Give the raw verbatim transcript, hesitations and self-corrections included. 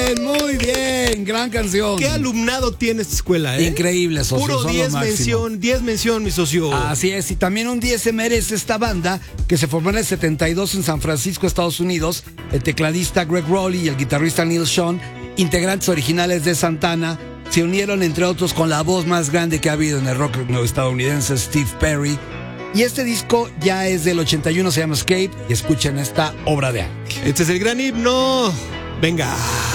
bien, muy bien. Gran canción. ¿Qué alumnado tiene esta escuela, eh? Increíble, socio. Puro diez mención, diez mención, mi socio. Así es, y también un diez se merece esta banda que se formó en el setenta y dos en San Francisco, Estados Unidos. El tecladista Greg Rowley y el guitarrista Neil Schon, integrantes originales de Santana, se unieron entre otros con la voz más grande que ha habido en el rock estadounidense, Steve Perry. Y este disco ya es del ochenta y uno, se llama Escape, y escuchen esta obra de arte. Este es el gran himno. Venga.